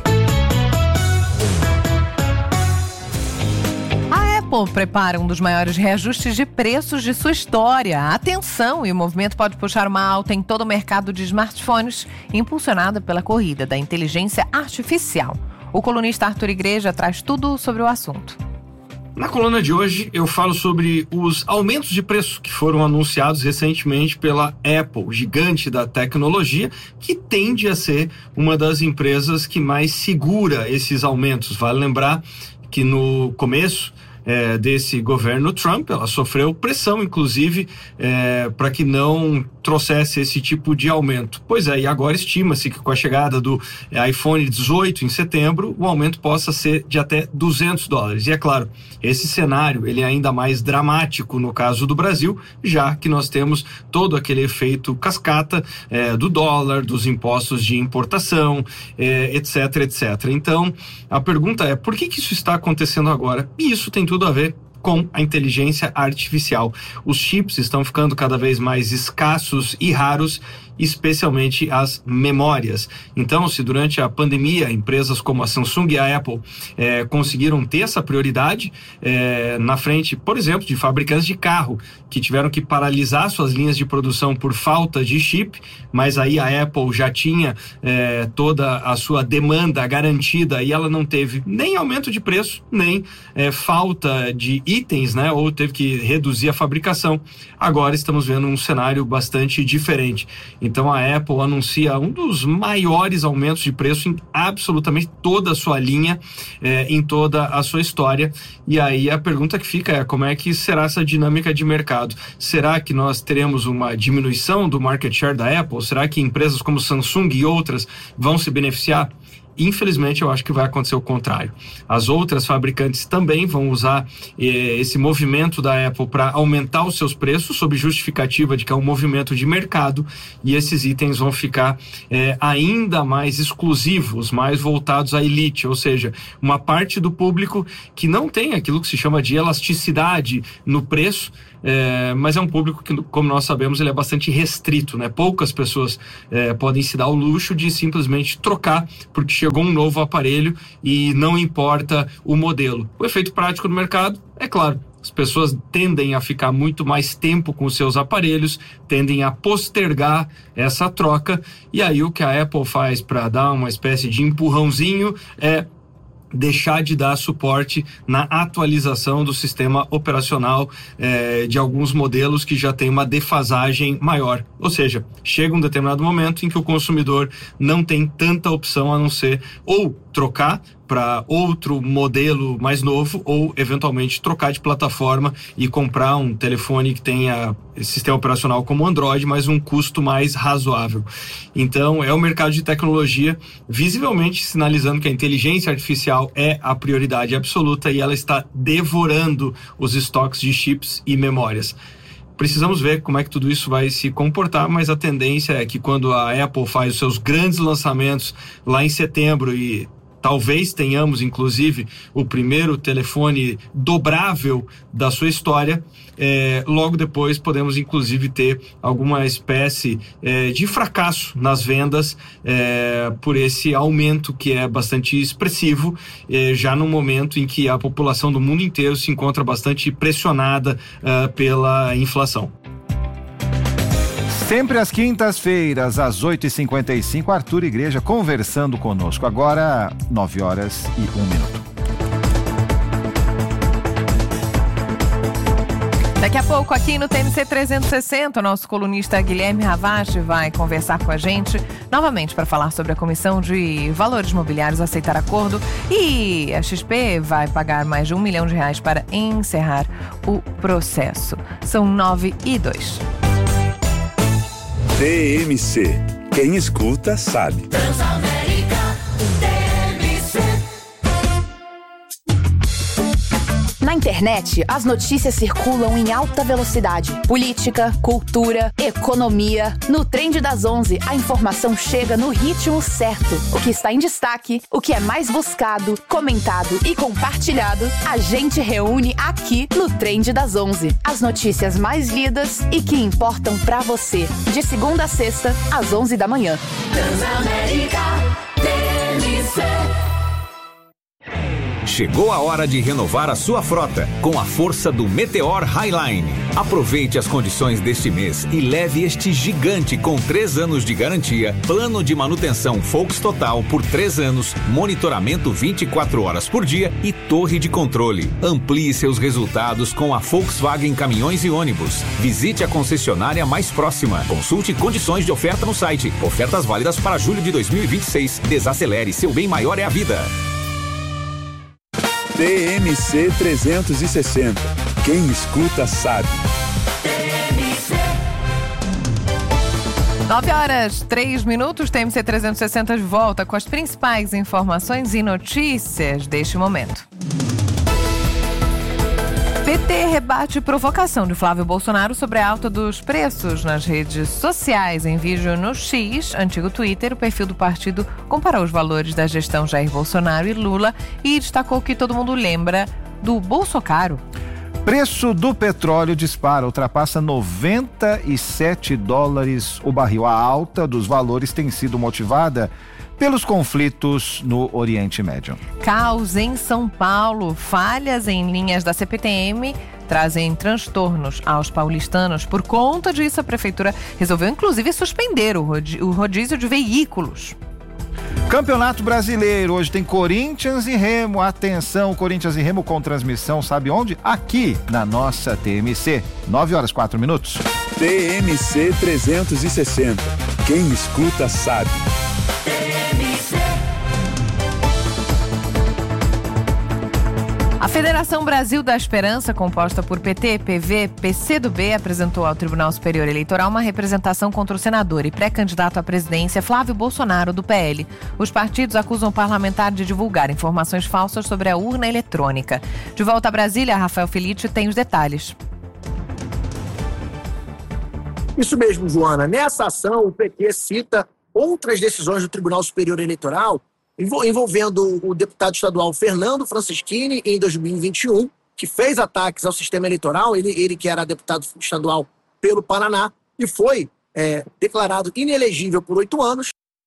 Apple prepara um dos maiores reajustes de preços de sua história. Atenção! E o movimento pode puxar uma alta em todo o mercado de smartphones, impulsionada pela corrida da inteligência artificial. O colunista Arthur Igreja traz tudo sobre o assunto.
Na coluna de hoje eu falo sobre os aumentos de preço que foram anunciados recentemente pela Apple, gigante da tecnologia, que tende a ser uma das empresas que mais segura esses aumentos. Vale lembrar que no começo desse governo Trump, ela sofreu pressão, inclusive, para que não trouxesse esse tipo de aumento. Pois é, e agora estima-se que com a chegada do iPhone 18 em setembro, o aumento possa ser de até $200. E é claro, esse cenário ele é ainda mais dramático no caso do Brasil, já que nós temos todo aquele efeito cascata do dólar, dos impostos de importação, etc, etc. Então, a pergunta é, por que isso está acontecendo agora? E isso tem tudo a ver com a inteligência artificial. Os chips estão ficando cada vez mais escassos e raros especialmente as memórias. Então, se durante a pandemia empresas como a Samsung e a Apple conseguiram ter essa prioridade na frente, por exemplo, de fabricantes de carro que tiveram que paralisar suas linhas de produção por falta de chip, mas aí a Apple já tinha toda a sua demanda garantida e ela não teve nem aumento de preço, nem falta de itens, né? Ou teve que reduzir a fabricação. Agora estamos vendo um cenário bastante diferente. Então a Apple anuncia um dos maiores aumentos de preço em absolutamente toda a sua linha, em toda a sua história. E aí a pergunta que fica é como é que será essa dinâmica de mercado? Será que nós teremos uma diminuição do market share da Apple? Será que empresas como Samsung e outras vão se beneficiar? Infelizmente, eu acho que vai acontecer o contrário. As outras fabricantes também vão usar esse movimento da Apple para aumentar os seus preços, sob justificativa de que é um movimento de mercado, e esses itens vão ficar ainda mais exclusivos, mais voltados à elite, ou seja, uma parte do público que não tem aquilo que se chama de elasticidade no preço, mas é um público que, como nós sabemos, ele é bastante restrito, né? Poucas pessoas podem se dar o luxo de simplesmente trocar, porque chegou um novo aparelho e não importa o modelo. O efeito prático no mercado, é claro, as pessoas tendem a ficar muito mais tempo com os seus aparelhos, tendem a postergar essa troca, e aí o que a Apple faz para dar uma espécie de empurrãozinho é deixar de dar suporte na atualização do sistema operacional de alguns modelos que já tem uma defasagem maior. Ou seja, chega um determinado momento em que o consumidor não tem tanta opção a não ser ou trocar para outro modelo mais novo ou, eventualmente, trocar de plataforma e comprar um telefone que tenha sistema operacional como Android, mas um custo mais razoável. Então, é o mercado de tecnologia visivelmente sinalizando que a inteligência artificial é a prioridade absoluta e ela está devorando os estoques de chips e memórias. Precisamos ver como é que tudo isso vai se comportar, mas a tendência é que quando a Apple faz os seus grandes lançamentos lá em setembro e talvez tenhamos, inclusive, o primeiro telefone dobrável da sua história, logo depois podemos, inclusive, ter alguma espécie de fracasso nas vendas por esse aumento que é bastante expressivo, já no momento em que a população do mundo inteiro se encontra bastante pressionada pela inflação.
Sempre às quintas-feiras, às 8h55, Arthur Igreja conversando conosco. Agora, 9h01.
Daqui a pouco, aqui no TMC 360, o nosso colunista Guilherme Ravache vai conversar com a gente novamente para falar sobre a Comissão de Valores Mobiliários aceitar acordo, e a XP vai pagar mais de R$1 milhão para encerrar o processo. São 9h02.
TMC. Quem escuta sabe.
Na internet, as notícias circulam em alta velocidade. Política, cultura, economia. No Trend das 11, a informação chega no ritmo certo. O que está em destaque, o que é mais buscado, comentado e compartilhado, a gente reúne aqui no Trend das 11. As notícias mais lidas e que importam pra você. De segunda a sexta, às 11 da manhã.
Transamérica TMC.
Chegou a hora de renovar a sua frota com a força do Meteor Highline. Aproveite as condições deste mês e leve este gigante com 3 anos de garantia, plano de manutenção Volks Total por 3 anos, monitoramento 24 horas por dia e torre de controle. Amplie seus resultados com a Volkswagen Caminhões e Ônibus. Visite a concessionária mais próxima. Consulte condições de oferta no site. Ofertas válidas para julho de 2026. Desacelere, seu bem maior é a vida.
TMC 360. Quem escuta sabe.
9h03, TMC 360 de volta com as principais informações e notícias deste momento. PT rebate provocação de Flávio Bolsonaro sobre a alta dos preços nas redes sociais. Em vídeo no X, antigo Twitter, o perfil do partido comparou os valores da gestão Jair Bolsonaro e Lula e destacou que todo mundo lembra do Bolsocaro.
Preço do petróleo dispara, ultrapassa $97 o barril. A alta dos valores tem sido motivada pelos conflitos no Oriente Médio.
Caos em São Paulo. Falhas em linhas da CPTM trazem transtornos aos paulistanos. Por conta disso, a prefeitura resolveu inclusive suspender o rodízio de veículos.
Campeonato Brasileiro, hoje tem Corinthians e Remo. Atenção, Corinthians e Remo com transmissão, sabe onde? Aqui na nossa TMC. 9h04.
TMC 360. Quem escuta sabe.
A Federação Brasil da Esperança, composta por PT, PV, PCdoB, apresentou ao Tribunal Superior Eleitoral uma representação contra o senador e pré-candidato à presidência Flávio Bolsonaro, do PL. Os partidos acusam o parlamentar de divulgar informações falsas sobre a urna eletrônica. De volta a Brasília, Rafael Felitti tem os detalhes.
Isso mesmo, Joana. Nessa ação, o PT cita outras decisões do Tribunal Superior Eleitoral envolvendo o deputado estadual Fernando Francischini em 2021, que fez ataques ao sistema eleitoral, ele que era deputado estadual pelo Paraná, e foi declarado inelegível por 8 anos.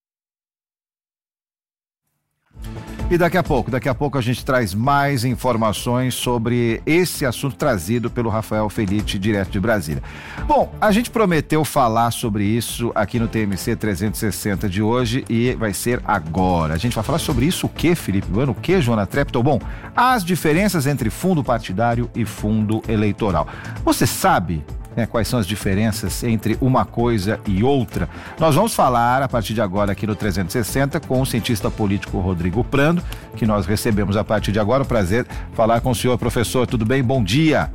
E daqui a pouco a gente traz mais informações sobre esse assunto trazido pelo Rafael Felitti, direto de Brasília. Bom, a gente prometeu falar sobre isso aqui no TMC 360 de hoje e vai ser agora. A gente vai falar sobre isso o quê, Felipe Bueno? O quê, Joana Trepton? Bom, as diferenças entre fundo partidário e fundo eleitoral. Você sabe quais são as diferenças entre uma coisa e outra? Nós vamos falar a partir de agora aqui no 360 com o cientista político Rodrigo Prando, que nós recebemos a partir de agora. Prazer falar com o senhor, professor. Tudo bem? Bom dia.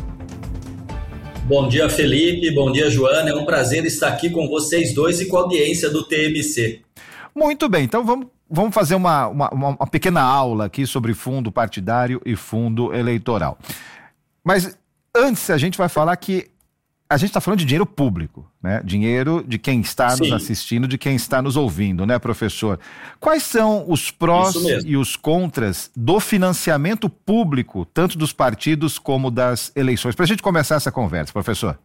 Bom dia, Felipe. Bom dia, Joana. É um prazer estar aqui com vocês dois e com a audiência do TMC.
Muito bem, então vamos fazer uma pequena aula aqui sobre fundo partidário e fundo eleitoral. Mas antes a gente vai falar que a gente está falando de dinheiro público, né? Dinheiro de quem está nos assistindo, de quem está nos ouvindo, né, professor? Quais são os prós e os contras do financiamento público, tanto dos partidos como das eleições? Para a gente começar essa conversa, professor.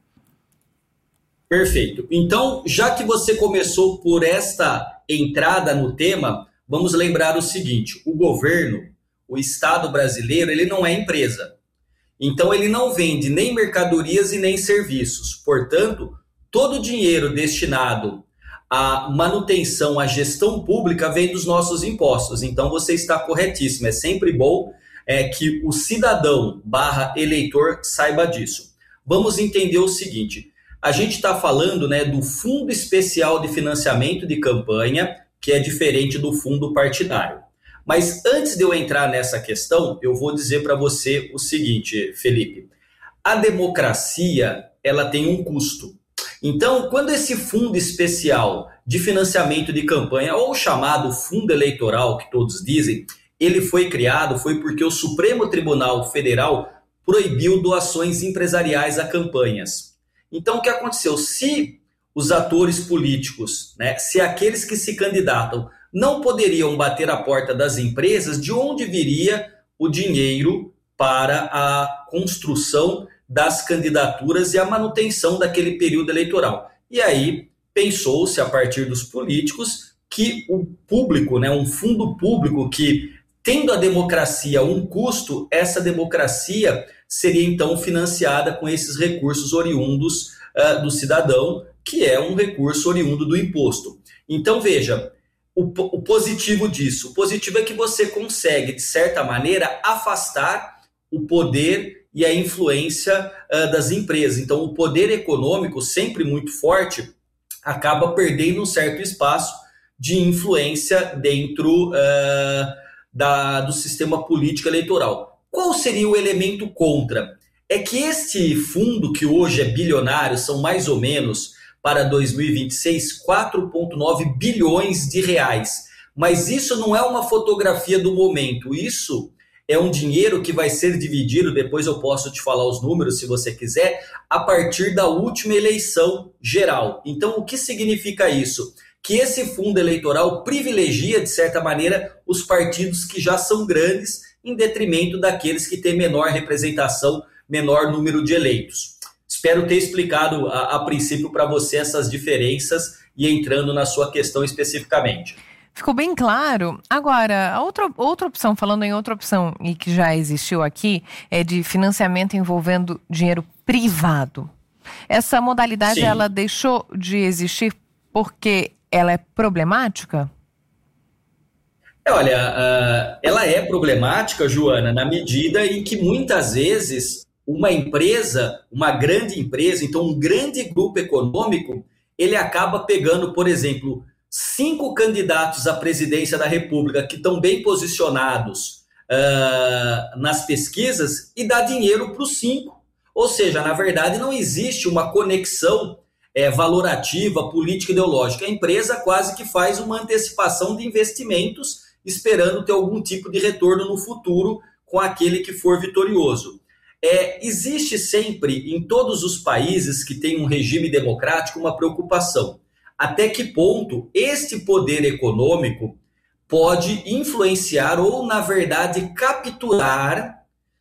Perfeito. Então, já que você começou por esta entrada no tema, vamos lembrar o seguinte: o governo, o Estado brasileiro, ele não é empresa. Então, ele não vende nem mercadorias e nem serviços. Portanto, todo o dinheiro destinado à manutenção, à gestão pública, vem dos nossos impostos. Então, você está corretíssimo. É sempre bom que o cidadão / eleitor saiba disso. Vamos entender o seguinte. A gente está falando, do Fundo Especial de Financiamento de Campanha, que é diferente do fundo partidário. Mas antes de eu entrar nessa questão, eu vou dizer para você o seguinte, Felipe. A democracia, ela tem um custo. Então, quando esse fundo especial de financiamento de campanha, ou chamado fundo eleitoral, que todos dizem, ele foi criado, foi porque o Supremo Tribunal Federal proibiu doações empresariais a campanhas. Então, o que aconteceu? Se os atores políticos, se aqueles que se candidatam não poderiam bater a porta das empresas, de onde viria o dinheiro para a construção das candidaturas e a manutenção daquele período eleitoral? E aí pensou-se, a partir dos políticos, que o público, um fundo público que, tendo a democracia um custo, essa democracia seria então financiada com esses recursos oriundos do cidadão, que é um recurso oriundo do imposto. Então, veja, o positivo disso. O positivo é que você consegue, de certa maneira, afastar o poder e a influência das empresas. Então, o poder econômico, sempre muito forte, acaba perdendo um certo espaço de influência dentro do sistema político eleitoral. Qual seria o elemento contra? É que este fundo, que hoje é bilionário, são mais ou menos, para 2026, 4,9 bilhões de reais. Mas isso não é uma fotografia do momento. Isso é um dinheiro que vai ser dividido, depois eu posso te falar os números se você quiser, a partir da última eleição geral. Então, o que significa isso? Que esse fundo eleitoral privilegia, de certa maneira, os partidos que já são grandes, em detrimento daqueles que têm menor representação menor número de eleitos. Espero ter explicado a princípio para você essas diferenças e entrando na sua questão especificamente.
Ficou bem claro. Agora, a outra opção, falando em outra opção e que já existiu aqui, é de financiamento envolvendo dinheiro privado. Essa modalidade, ela deixou de existir porque ela é problemática?
Olha, ela é problemática, Joana, na medida em que muitas vezes uma empresa, uma grande empresa, então um grande grupo econômico, ele acaba pegando, por exemplo, 5 candidatos à presidência da República que estão bem posicionados nas pesquisas e dá dinheiro para os 5. Ou seja, na verdade não existe uma conexão valorativa, política, ideológica. A empresa quase que faz uma antecipação de investimentos esperando ter algum tipo de retorno no futuro com aquele que for vitorioso. Existe sempre, em todos os países que têm um regime democrático, uma preocupação. Até que ponto este poder econômico pode influenciar ou, na verdade, capturar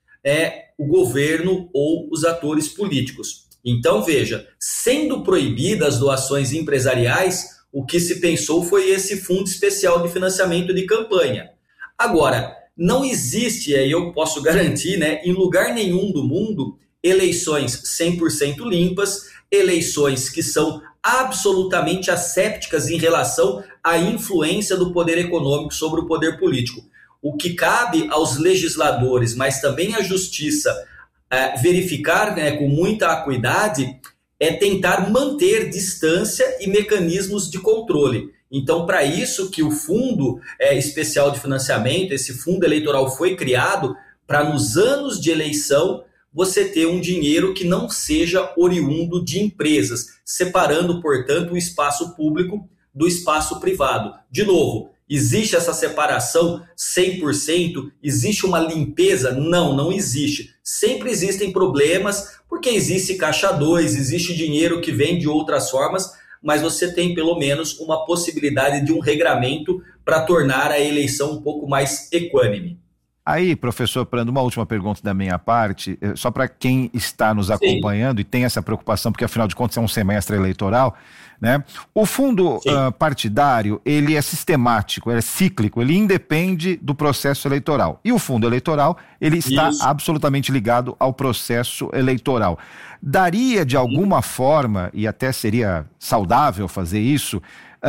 o governo ou os atores políticos. Então, veja, sendo proibidas doações empresariais, o que se pensou foi esse Fundo Especial de Financiamento de Campanha. Agora, não existe, eu posso garantir, em lugar nenhum do mundo, eleições 100% limpas, eleições que são absolutamente assépticas em relação à influência do poder econômico sobre o poder político. O que cabe aos legisladores, mas também à justiça, verificar com muita acuidade é tentar manter distância e mecanismos de controle. Então, para isso que o Fundo Especial de Financiamento, esse fundo eleitoral foi criado para, nos anos de eleição, você ter um dinheiro que não seja oriundo de empresas, separando, portanto, o espaço público do espaço privado. De novo, existe essa separação 100%? Existe uma limpeza? Não existe. Sempre existem problemas, porque existe caixa 2, existe dinheiro que vem de outras formas, mas você tem pelo menos uma possibilidade de um regramento para tornar a eleição um pouco mais equânime.
Aí, professor Prando, uma última pergunta da minha parte, só para quem está nos acompanhando e tem essa preocupação, porque afinal de contas é um semestre eleitoral, né? O fundo partidário, ele é sistemático, é cíclico, ele independe do processo eleitoral. E o fundo eleitoral, ele está absolutamente ligado ao processo eleitoral. Daria de alguma forma, e até seria saudável fazer isso,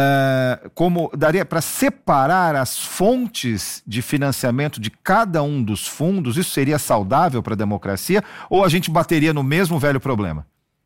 como daria para separar as fontes de financiamento de cada um dos fundos? Isso seria saudável para a democracia ou a gente bateria no mesmo velho problema?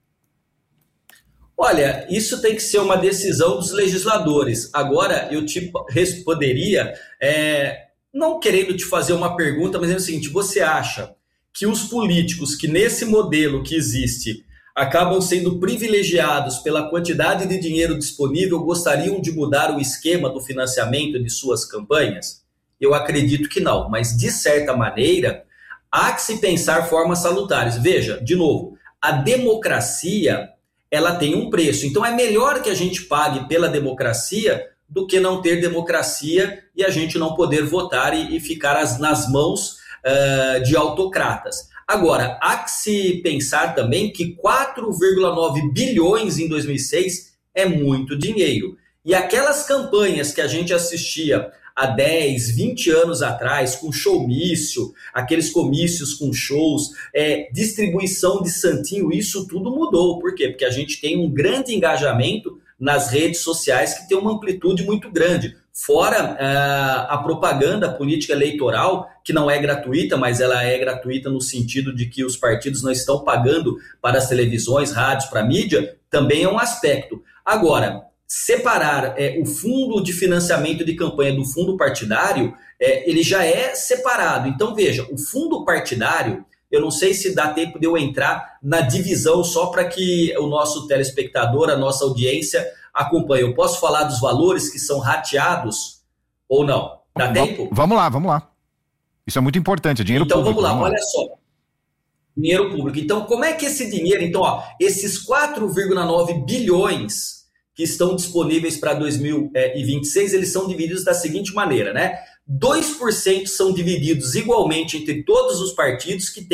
Olha, isso tem que ser uma decisão dos legisladores. Agora, eu te responderia, não querendo te fazer uma pergunta, mas é o seguinte: você acha que os políticos que nesse modelo que existe acabam sendo privilegiados pela quantidade de dinheiro disponível, gostariam de mudar o esquema do financiamento de suas campanhas? Eu acredito que não, mas de certa maneira há que se pensar formas salutares. Veja, de novo, a democracia, ela tem um preço, então é melhor que a gente pague pela democracia do que não ter democracia e a gente não poder votar e ficar nas mãos de autocratas. Agora, há que se pensar também que 4,9 bilhões em 2006 é muito dinheiro. E aquelas campanhas que a gente assistia há 10, 20 anos atrás, com showmício, aqueles comícios com shows, distribuição de santinho, isso tudo mudou. Por quê? Porque a gente tem um grande engajamento nas redes sociais que tem uma amplitude muito grande. Fora a propaganda política eleitoral, que não é gratuita, mas ela é gratuita no sentido de que os partidos não estão pagando para as televisões, rádios, para a mídia, também é um aspecto. Agora, separar o fundo de financiamento de campanha do fundo partidário, ele já é separado. Então, veja, o fundo partidário, eu não sei se dá tempo de eu entrar na divisão só para que o nosso telespectador, a nossa audiência acompanhe. Eu posso falar dos valores que são rateados ou não? Dá tempo?
Vamos lá. Isso é muito importante, é dinheiro público.
Então vamos lá, olha só. Dinheiro público. Então, como é que esse dinheiro, esses 4,9 bilhões que estão disponíveis para 2026, eles são divididos da seguinte maneira, 2% são divididos igualmente entre todos os partidos que têm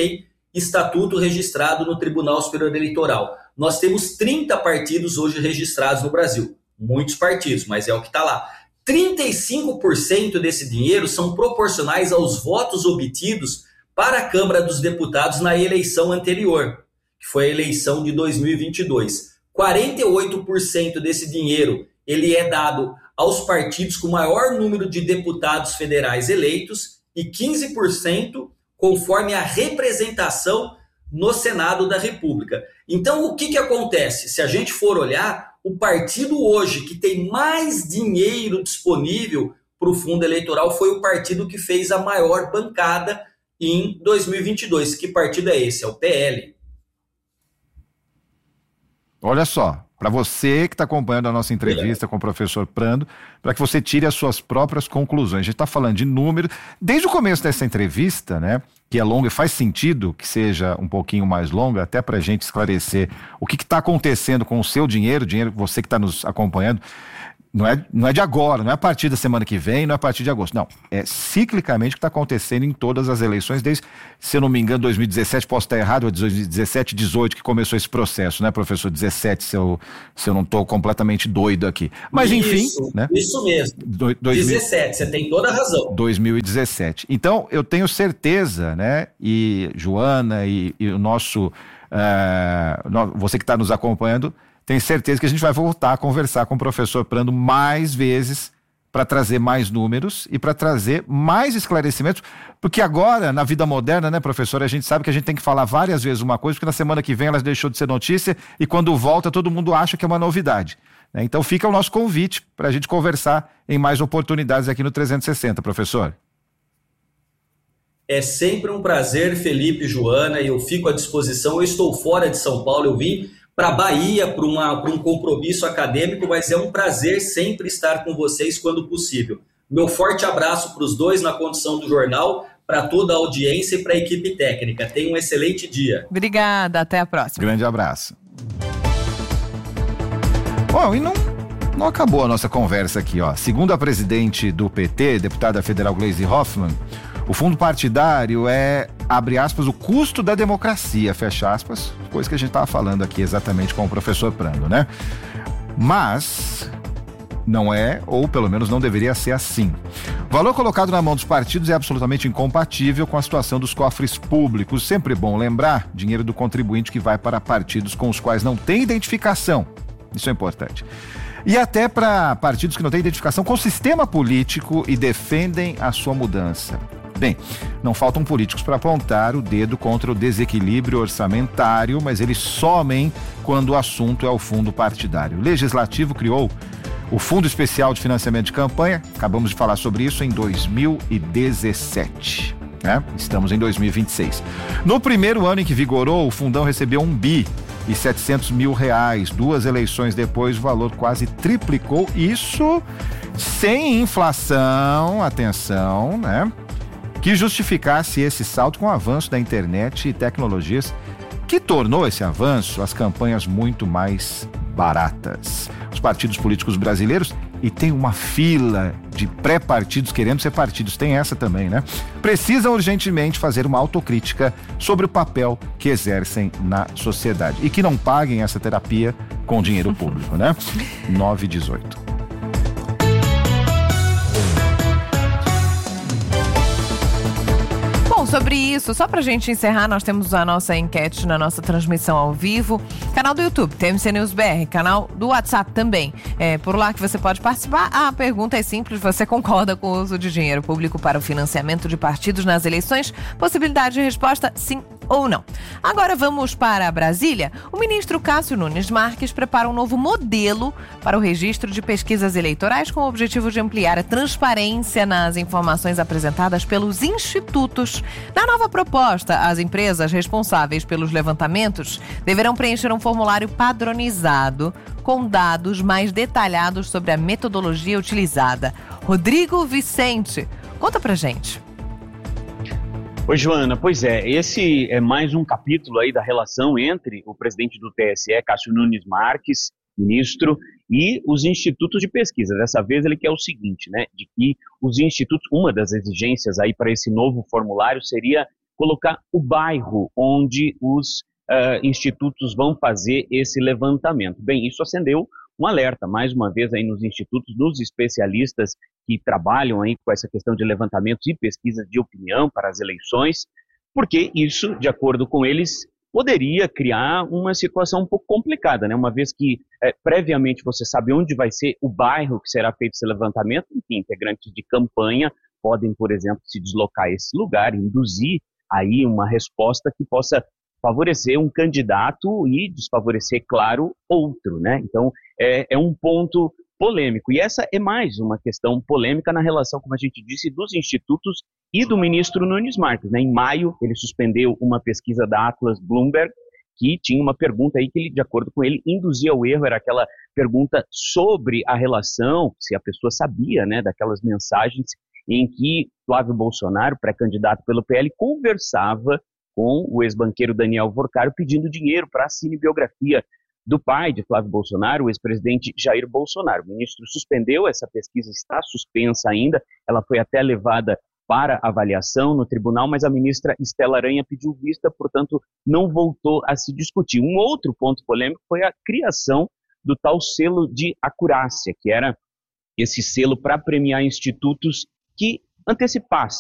estatuto registrado no Tribunal Superior Eleitoral. Nós temos 30 partidos hoje registrados no Brasil. Muitos partidos, mas é o que está lá. 35% desse dinheiro são proporcionais aos votos obtidos para a Câmara dos Deputados na eleição anterior, que foi a eleição de 2022. 48% desse dinheiro ele é dado aos partidos com maior número de deputados federais eleitos e 15% conforme a representação no Senado da República. Então, o que acontece? Se a gente for olhar, o partido hoje que tem mais dinheiro disponível para o fundo eleitoral foi o partido que fez a maior bancada em 2022. Que partido é esse? É o PL.
Olha só, para você que está acompanhando a nossa entrevista com o professor Prando, para que você tire as suas próprias conclusões. A gente está falando de números. Desde o começo dessa entrevista, né, que é longa e faz sentido que seja um pouquinho mais longa, até para a gente esclarecer o que está acontecendo com o seu dinheiro, você que está nos acompanhando. Não é de agora, não é a partir da semana que vem, não é a partir de agosto. Não, é ciclicamente o que está acontecendo em todas as eleições, desde, se eu não me engano, 2017, posso estar errado, 2017, 18 que começou esse processo, né, professor? 17, se eu não estou completamente doido aqui. Mas enfim, né?
Isso mesmo, 17, você tem toda a razão.
2017. Então, eu tenho certeza, né, e Joana e o nosso, você que está nos acompanhando, tenho certeza que a gente vai voltar a conversar com o professor Prando mais vezes para trazer mais números e para trazer mais esclarecimentos, porque agora, na vida moderna, né, professor, a gente sabe que a gente tem que falar várias vezes uma coisa, porque na semana que vem ela deixou de ser notícia e quando volta todo mundo acha que é uma novidade, né? Então fica o nosso convite para a gente conversar em mais oportunidades aqui no 360, professor.
É sempre um prazer, Felipe e Joana, e eu fico à disposição. Eu estou fora de São Paulo, eu vim para a Bahia, para um compromisso acadêmico, mas é um prazer sempre estar com vocês quando possível. Meu forte abraço para os dois na condução do jornal, para toda a audiência e para a equipe técnica. Tenha um excelente dia.
Obrigada, até a próxima.
Grande abraço. Bom, e não acabou a nossa conversa aqui, ó. Segundo a presidente do PT, deputada federal Gleisi Hoffmann, o fundo partidário é, abre aspas, o custo da democracia, fecha aspas, coisa que a gente estava falando aqui exatamente com o professor Prando, né? Mas não é, ou pelo menos não deveria ser assim. O valor colocado na mão dos partidos é absolutamente incompatível com a situação dos cofres públicos. Sempre bom lembrar, dinheiro do contribuinte que vai para partidos com os quais não tem identificação. Isso é importante. E até para partidos que não têm identificação com o sistema político e defendem a sua mudança. Bem, não faltam políticos para apontar o dedo contra o desequilíbrio orçamentário, mas eles somem quando o assunto é o fundo partidário. O Legislativo criou o Fundo Especial de Financiamento de Campanha, acabamos de falar sobre isso, em 2017. Né? Estamos em 2026. No primeiro ano em que vigorou, o fundão recebeu R$1,7 bilhão. 2 eleições depois, o valor quase triplicou. Isso sem inflação, atenção, né? Que justificasse esse salto com o avanço da internet e tecnologias que tornou esse avanço as campanhas muito mais baratas. Os partidos políticos brasileiros, e tem uma fila de pré-partidos querendo ser partidos, tem essa também, né? Precisam urgentemente fazer uma autocrítica sobre o papel que exercem na sociedade e que não paguem essa terapia com dinheiro público, né? 9h18.
Sobre isso, só pra gente encerrar, nós temos a nossa enquete na nossa transmissão ao vivo, canal do YouTube, TMC News BR, canal do WhatsApp também. É por lá que você pode participar. A pergunta é simples: você concorda com o uso de dinheiro público para o financiamento de partidos nas eleições? Possibilidade de resposta sim ou não. Agora vamos para Brasília. O ministro Cássio Nunes Marques prepara um novo modelo para o registro de pesquisas eleitorais com o objetivo de ampliar a transparência nas informações apresentadas pelos institutos. Na nova proposta, as empresas responsáveis pelos levantamentos deverão preencher um formulário padronizado com dados mais detalhados sobre a metodologia utilizada. Rodrigo Vicente, conta pra gente.
Oi, Joana. Pois é, esse é mais um capítulo aí da relação entre o presidente do TSE, Cássio Nunes Marques, ministro, e os institutos de pesquisa. Dessa vez ele quer o seguinte, né, de que os institutos, uma das exigências aí para esse novo formulário seria colocar o bairro onde os institutos vão fazer esse levantamento. Bem, isso acendeu um alerta, mais uma vez, aí nos institutos, nos especialistas que trabalham aí com essa questão de levantamentos e pesquisas de opinião para as eleições, porque isso, de acordo com eles, poderia criar uma situação um pouco complicada, né? Uma vez que previamente você sabe onde vai ser o bairro que será feito esse levantamento, enfim, integrantes de campanha podem, por exemplo, se deslocar a esse lugar, induzir aí uma resposta que possa favorecer um candidato e desfavorecer, claro, outro, né? Então, é um ponto polêmico. E essa é mais uma questão polêmica na relação, como a gente disse, dos institutos e do ministro Nunes Marques, né? Em maio, ele suspendeu uma pesquisa da Atlas Bloomberg, que tinha uma pergunta aí que, ele, de acordo com ele, induzia ao erro, era aquela pergunta sobre a relação, se a pessoa sabia, né, daquelas mensagens em que Flávio Bolsonaro, pré-candidato pelo PL, conversava com o ex-banqueiro Daniel Vorcaro pedindo dinheiro para a cinebiografia do pai de Flávio Bolsonaro, o ex-presidente Jair Bolsonaro. O ministro suspendeu, essa pesquisa está suspensa ainda, ela foi até levada para avaliação no tribunal, mas a ministra Estela Aranha pediu vista, portanto, não voltou a se discutir. Um outro ponto polêmico foi a criação do tal selo de acurácia, que era esse selo para premiar institutos que antecipasse